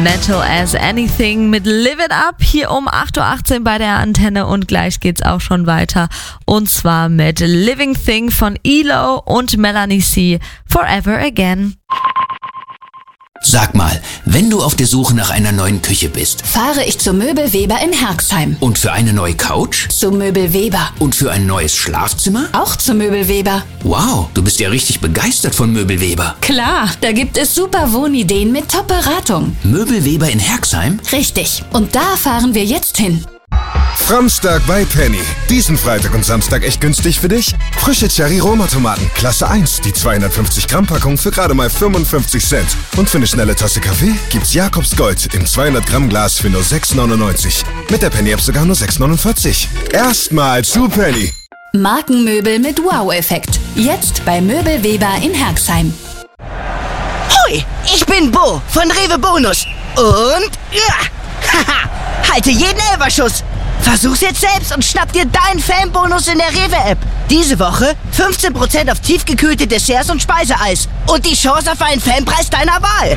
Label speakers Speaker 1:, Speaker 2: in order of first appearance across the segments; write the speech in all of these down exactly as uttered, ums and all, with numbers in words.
Speaker 1: Metal as Anything mit Live It Up hier um acht Uhr achtzehn bei der Antenne und gleich geht's auch schon weiter und zwar mit Living Thing von Elo und Melanie C. Forever Again.
Speaker 2: Sag mal, wenn du auf der Suche nach einer neuen Küche bist,
Speaker 3: fahre ich zu Möbel Weber in Herxheim.
Speaker 2: Und für eine neue Couch?
Speaker 3: Zu Möbel Weber.
Speaker 2: Und für ein neues Schlafzimmer?
Speaker 3: Auch zu Möbel Weber.
Speaker 2: Wow, du bist ja richtig begeistert von Möbel Weber.
Speaker 3: Klar, da gibt es super Wohnideen mit Top-Beratung.
Speaker 2: Möbel Weber in Herxheim?
Speaker 3: Richtig, und da fahren wir jetzt hin.
Speaker 4: Framstag bei Penny. Diesen Freitag und Samstag echt günstig für dich. Frische Cherry-Roma-Tomaten, Klasse eins, die zweihundertfünfzig Gramm Packung für gerade mal fünfundfünfzig Cent. Und für eine schnelle Tasse Kaffee gibt's Jakobs Gold im zweihundert Gramm Glas für nur sechs neunundneunzig. Mit der Penny-App sogar nur sechs neunundvierzig. Erstmal zu Penny.
Speaker 3: Markenmöbel mit Wow-Effekt. Jetzt bei Möbel Weber in Herxheim.
Speaker 5: Hoi, ich bin Bo von Rewe Bonus. Und ja, haha, halte jeden Elferschuss. Versuch's jetzt selbst und schnapp dir deinen Fanbonus in der Rewe-App. Diese Woche fünfzehn Prozent auf tiefgekühlte Desserts und Speiseeis. Und die Chance auf einen Fanpreis deiner Wahl.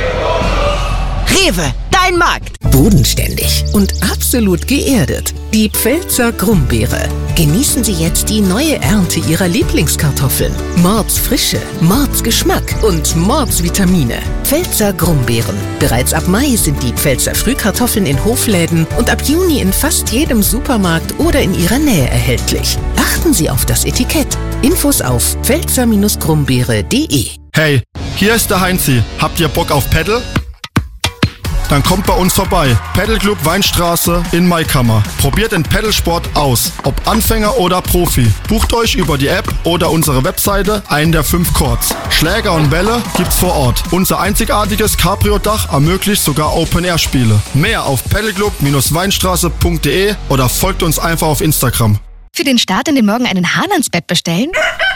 Speaker 5: Rewe, dein Markt.
Speaker 6: Bodenständig und absolut geerdet. Die Pfälzer Grumbeere. Genießen Sie jetzt die neue Ernte Ihrer Lieblingskartoffeln. Mordsfrische, Mordsgeschmack und Mordsvitamine. Pfälzer Grumbeeren. Bereits ab Mai sind die Pfälzer Frühkartoffeln in Hofläden und ab Juni in fast jedem Supermarkt oder in Ihrer Nähe erhältlich. Achten Sie auf das Etikett. Infos auf pfälzer grumbeere punkt de.
Speaker 7: Hey, hier ist der Heinzi. Habt ihr Bock auf Paddle? Dann kommt bei uns vorbei. Paddleclub Weinstraße in Maikammer. Probiert den Paddlesport aus. Ob Anfänger oder Profi. Bucht euch über die App oder unsere Webseite einen der fünf Courts. Schläger und Bälle gibt's vor Ort. Unser einzigartiges Cabrio-Dach ermöglicht sogar Open-Air-Spiele. Mehr auf paddleclub Weinstraße punkt de oder folgt uns einfach auf Instagram.
Speaker 8: Für den Start in den Morgen einen Hahn ans Bett bestellen?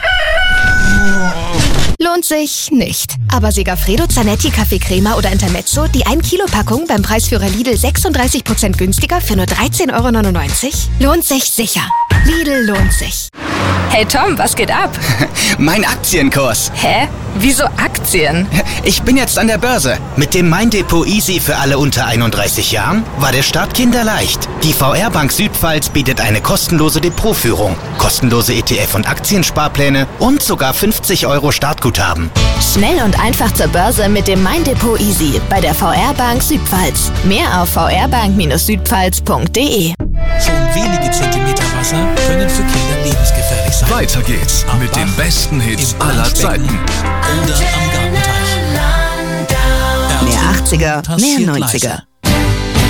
Speaker 8: Lohnt sich nicht. Aber Segafredo, Zanetti, Kaffee Crema oder Intermezzo, die ein Kilo Packung beim Preisführer Lidl sechsunddreißig Prozent günstiger für nur dreizehn Euro neunundneunzig? Lohnt sich sicher. Lidl lohnt sich.
Speaker 9: Hey Tom, was geht ab?
Speaker 10: Mein Aktienkurs.
Speaker 9: Hä? Wieso Aktien?
Speaker 10: Ich bin jetzt an der Börse. Mit dem Mein Depot Easy für alle unter einunddreißig Jahren war der Start kinderleicht. Die V R Bank Südpfalz bietet eine kostenlose Depotführung, kostenlose E T F- und Aktiensparpläne und sogar fünfzig Euro Startguthaben.
Speaker 3: Schnell und einfach zur Börse mit dem Mein Depot Easy bei der V R Bank Südpfalz. Mehr auf v r bank südpfalz punkt de.
Speaker 11: Schon wenige Zentimeter Wasser können für Kinder lebensgefährlich sein.
Speaker 12: Weiter geht's
Speaker 11: Am
Speaker 12: mit
Speaker 11: Bach,
Speaker 12: den besten Hits aller Zeiten.
Speaker 11: Oder am Gartenteich.
Speaker 3: Mehr achtziger, mehr neunziger.